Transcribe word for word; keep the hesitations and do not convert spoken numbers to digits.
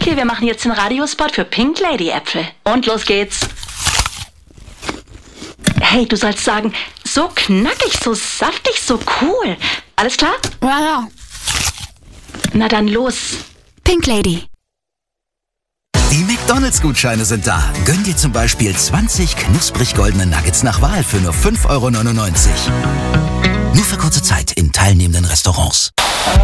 Okay, wir machen jetzt den Radiospot für Pink Lady Äpfel. Und los geht's. Hey, du sollst sagen, so knackig, so saftig, so cool. Alles klar? Ja, ja. Na dann los. Pink Lady. Die McDonalds-Gutscheine sind da. Gönn dir zum Beispiel zwanzig knusprig goldene Nuggets nach Wahl für nur fünf Euro neunundneunzig. Nur für kurze Zeit in teilnehmenden Restaurants.